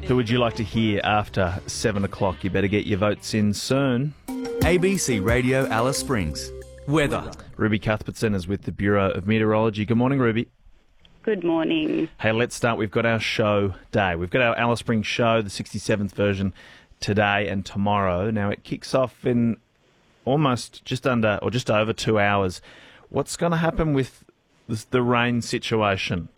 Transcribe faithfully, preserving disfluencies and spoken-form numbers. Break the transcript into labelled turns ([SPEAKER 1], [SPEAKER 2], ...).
[SPEAKER 1] Who would you like to hear after seven o'clock? You better get your votes in soon.
[SPEAKER 2] A B C Radio Alice Springs. Weather.
[SPEAKER 1] Ruby Cuthbertson is with the Bureau of Meteorology. Good morning, Ruby.
[SPEAKER 3] Good morning.
[SPEAKER 1] Hey, let's start. We've got our show day. We've got our Alice Springs show, the sixty-seventh version, today and tomorrow. Now, it kicks off in almost just under or just over two hours. What's going to happen with this, the rain situation